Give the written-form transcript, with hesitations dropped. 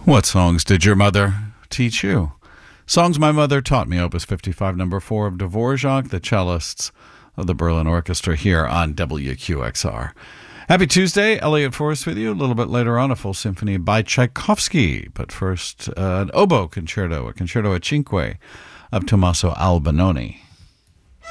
What songs did your mother teach you? Songs My Mother Taught Me, Opus 55, number 4 of Dvorak, the cellists of the Berlin Orchestra here on WQXR. Happy Tuesday, Elliot Forrest with you. A little bit later on, a full symphony by Tchaikovsky. But first, an oboe concerto, a concerto a cinque of Tommaso Albinoni.